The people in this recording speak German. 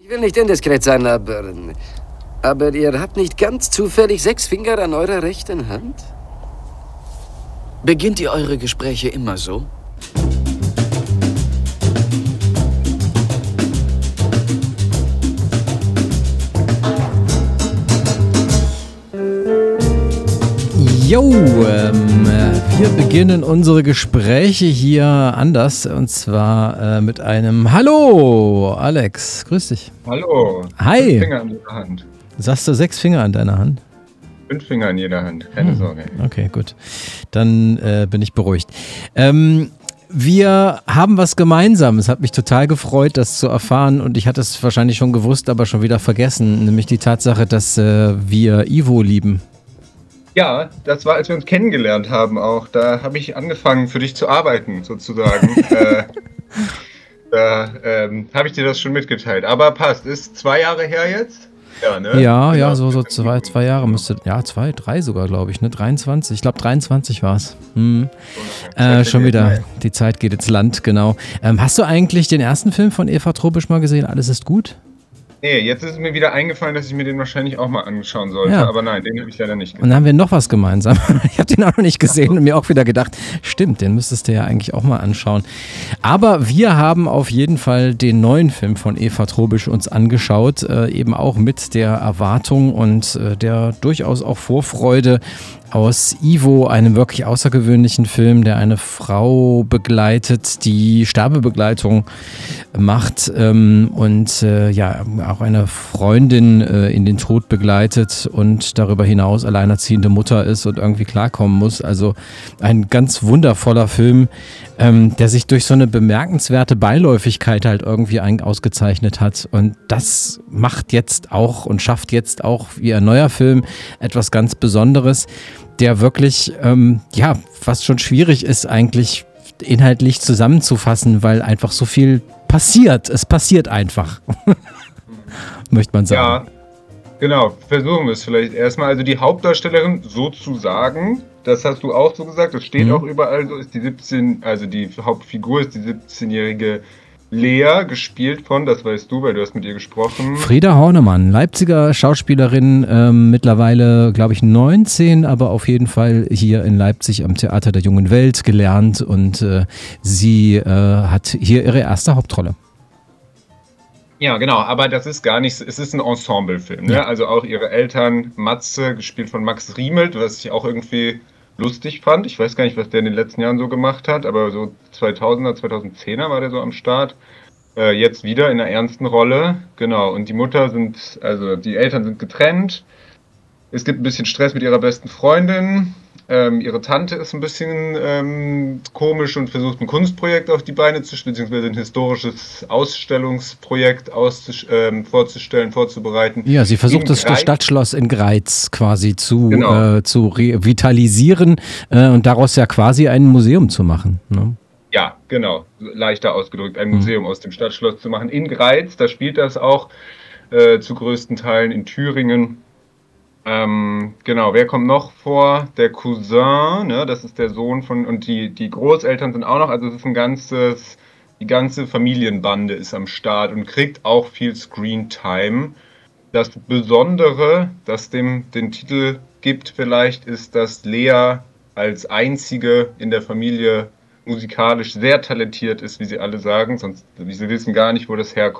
Ich will nicht indiskret sein, aber ihr habt nicht ganz zufällig 6 Finger an eurer rechten Hand? Beginnt ihr eure Gespräche immer so? Jo, wir beginnen unsere Gespräche hier anders und zwar mit einem Hallo, Alex, grüß dich. Hallo. Hi. 5 Finger an jeder Hand. Sagst du 6 Finger an deiner Hand? 5 Finger an jeder Hand, keine Sorge. Okay, gut. Dann bin ich beruhigt. Wir haben was gemeinsam. Es hat mich total gefreut, das zu erfahren und ich hatte es wahrscheinlich schon gewusst, aber schon wieder vergessen, nämlich die Tatsache, dass wir Ivo lieben. Ja, das war, als wir uns kennengelernt haben auch. Da habe ich angefangen, für dich zu arbeiten, sozusagen. Da habe ich dir das schon mitgeteilt. Aber passt, ist 2 Jahre her jetzt? Ja, ne? Ja, Genau. so 2 Jahre müsste, ja, 2, 3 sogar, glaube ich, ne? 23, ich glaube 23 war es. Schon wieder, die Zeit geht ins Land, genau. Hast du eigentlich den ersten Film von Eva Tropisch mal gesehen, Alles ist gut? Nee, jetzt ist mir wieder eingefallen, dass ich mir den wahrscheinlich auch mal anschauen sollte. Ja. Aber nein, den habe ich leider nicht gesehen. Und dann haben wir noch was gemeinsam. Ich habe den auch noch nicht gesehen und mir auch wieder gedacht, stimmt, den müsstest du ja eigentlich auch mal anschauen. Aber wir haben auf jeden Fall den neuen Film von Eva Tropisch uns angeschaut, eben auch mit der Erwartung und der durchaus auch Vorfreude aus Ivo, einem wirklich außergewöhnlichen Film, der eine Frau begleitet, die Sterbebegleitung macht und auch eine Freundin in den Tod begleitet und darüber hinaus alleinerziehende Mutter ist und irgendwie klarkommen muss. Also ein ganz wundervoller Film, der sich durch so eine bemerkenswerte Beiläufigkeit halt irgendwie ausgezeichnet hat. Und das macht jetzt auch und schafft jetzt auch wie ein neuer Film etwas ganz Besonderes, der wirklich, fast schon schwierig ist eigentlich inhaltlich zusammenzufassen, weil einfach so viel passiert. Es passiert einfach, möchte man sagen. Ja, genau. Versuchen wir es vielleicht erstmal. Also die Hauptdarstellerin sozusagen, das hast du auch so gesagt, das steht auch überall so, ist die die Hauptfigur ist die 17-jährige Lea, gespielt von, das weißt du, weil du hast mit ihr gesprochen. Frieda Hornemann, Leipziger Schauspielerin, mittlerweile, glaube ich, 19, aber auf jeden Fall hier in Leipzig am Theater der Jungen Welt gelernt und sie hat hier ihre erste Hauptrolle. Ja, genau, aber das ist gar nicht, es ist ein Ensemblefilm, ne? Ja. Also auch ihre Eltern, Matze, gespielt von Max Riemelt, was ich auch irgendwie lustig fand. Ich weiß gar nicht, was der in den letzten Jahren so gemacht hat, aber so 2000er, 2010er war der so am Start. Jetzt wieder in einer ernsten Rolle, genau. Und die Eltern sind getrennt. Es gibt ein bisschen Stress mit ihrer besten Freundin. Ihre Tante ist ein bisschen komisch und versucht ein Kunstprojekt auf die Beine zu stellen, beziehungsweise ein historisches Ausstellungsprojekt vorzubereiten. Ja, sie versucht das Stadtschloss in Greiz quasi zu revitalisieren und daraus ja quasi ein Museum zu machen. Ne? Ja, genau. Leichter ausgedrückt, ein Museum aus dem Stadtschloss zu machen. In Greiz, da spielt das auch zu größten Teilen in Thüringen. Genau, wer kommt noch vor? Der Cousin, ne, das ist der Sohn von, und die Großeltern sind auch noch, also es ist die ganze Familienbande ist am Start und kriegt auch viel Screentime. Das Besondere, das den Titel gibt vielleicht, ist, dass Lea als einzige in der Familie musikalisch sehr talentiert ist, wie sie alle sagen, sie wissen gar nicht, wo das herkommt.